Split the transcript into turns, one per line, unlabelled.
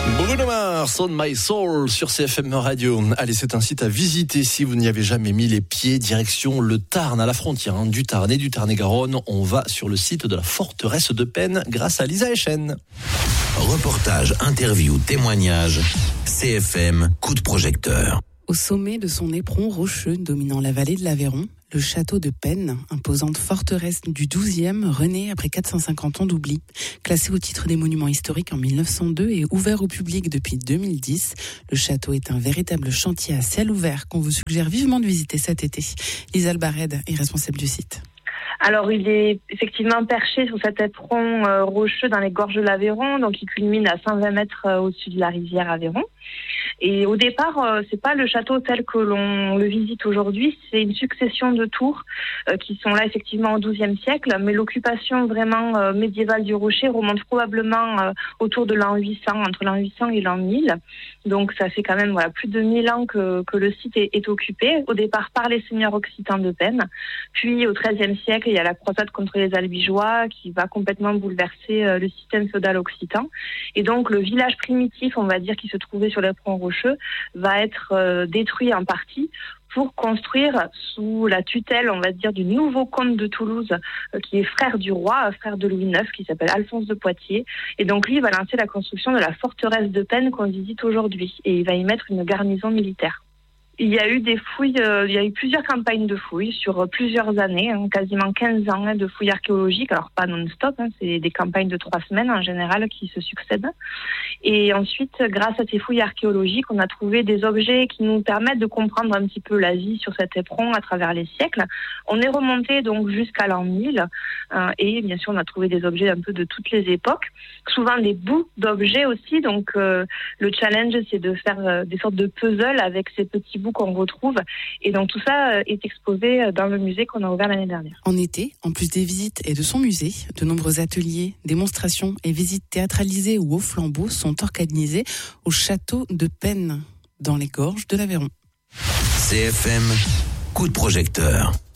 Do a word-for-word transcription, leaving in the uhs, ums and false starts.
Bruno Mars, On My Soul sur C F M Radio. Allez, c'est un site à visiter si vous n'y avez jamais mis les pieds. Direction le Tarn, à la frontière hein, du Tarn et du Tarn-et-Garonne. On va sur le site de la forteresse de Penne grâce à Lisa Echen.
Reportage, interview, témoignage. C F M, coup de projecteur.
Au sommet de son éperon rocheux dominant la vallée de l'Aveyron, le château de Penne, imposante forteresse du douzième, renaît après quatre cent cinquante ans d'oubli. Classé au titre des monuments historiques en mille neuf cent deux et ouvert au public depuis deux mille dix, le château est un véritable chantier à ciel ouvert qu'on vous suggère vivement de visiter cet été. Lisa Albared est responsable du site.
Alors, il est effectivement perché sur cet éperon euh, rocheux dans les gorges de l'Aveyron, donc il culmine à cent vingt mètres euh, au-dessus de la rivière Aveyron. Et au départ, euh, c'est pas le château tel que l'on le visite aujourd'hui, c'est une succession de tours euh, qui sont là effectivement au douzième siècle, mais l'occupation vraiment euh, médiévale du rocher remonte probablement euh, autour de l'an huit cents, entre l'an huit cents et l'an mille. Donc ça fait quand même voilà, plus de mille ans que, que le site est, est occupé, au départ par les seigneurs occitans de Penne, puis au treizième siècle, il y a la croisade contre les Albigeois qui va complètement bouleverser euh, le système féodal occitan. Et donc le village primitif, on va dire, qui se trouvait sur l'éperon rocheux, va être euh, détruit en partie pour construire sous la tutelle, on va dire, du nouveau comte de Toulouse, euh, qui est frère du roi, frère de Louis neuf, qui s'appelle Alphonse de Poitiers. Et donc lui, il va lancer la construction de la forteresse de Penne qu'on visite aujourd'hui. Et il va y mettre une garnison militaire. Il y a eu des fouilles, euh, il y a eu plusieurs campagnes de fouilles sur euh, plusieurs années, hein, quasiment quinze ans hein, de fouilles archéologiques, alors pas non-stop, hein, c'est des campagnes de trois semaines en général qui se succèdent. Et ensuite, grâce à ces fouilles archéologiques, on a trouvé des objets qui nous permettent de comprendre un petit peu la vie sur cet éperon à travers les siècles. On est remonté donc jusqu'à l'an mille euh, et bien sûr on a trouvé des objets un peu de toutes les époques, souvent des bouts d'objets aussi. Donc euh, le challenge c'est de faire euh, des sortes de puzzles avec ces petits bouts qu'on retrouve. Et donc tout ça est exposé dans le musée qu'on a ouvert l'année dernière.
En été, en plus des visites et de son musée, de nombreux ateliers, démonstrations et visites théâtralisées ou au flambeau sont organisés au château de Penne, dans les gorges de l'Aveyron.
C F M, coup de projecteur.